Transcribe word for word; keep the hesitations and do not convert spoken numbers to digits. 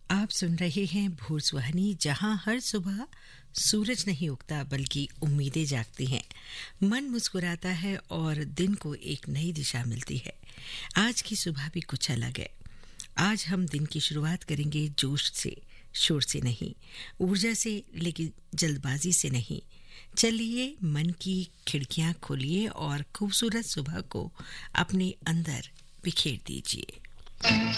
आप सुन रहे हैं भोर सुहानी, जहां हर सुबह सूरज नहीं उगता बल्कि उम्मीदें जागती हैं। मन मुस्कुराता है और दिन को एक नई दिशा मिलती है। आज की सुबह भी कुछ अलग है। आज हम दिन की शुरुआत करेंगे जोश से, शोर से नहीं, ऊर्जा से, लेकिन जल्दबाजी से नहीं। चलिए मन की खिड़कियां खोलिए और खूबसूरत सुबह को अपने अंदर बिखेर दीजिए।